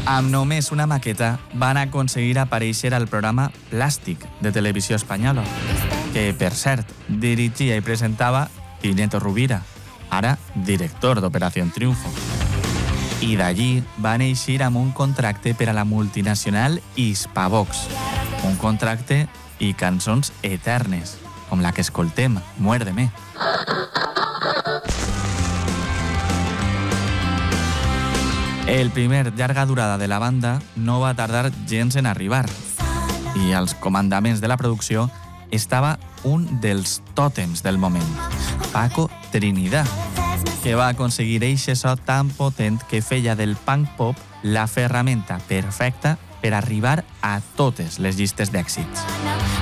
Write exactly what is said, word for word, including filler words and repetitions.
Amb només una maqueta van aconseguir aparèixer al programa Plàstic de Televisió Espanyola, que, per cert, dirigia i presentava Pineto Rovira, ara director d'Operació Triunfo. I d'allí va néixer amb un contracte per a la multinacional Hispavox, un contracte i cançons eternes, com la que escoltem, Muérdeme. El primer llarga durada de la banda no va tardar gens en arribar, i als comandaments de la producció estava un dels tòtems del moment, Paco Trinidad, que va aconseguir eixe so tan potent que feia del punk pop la ferramenta perfecta per arribar a totes les llistes d'èxits.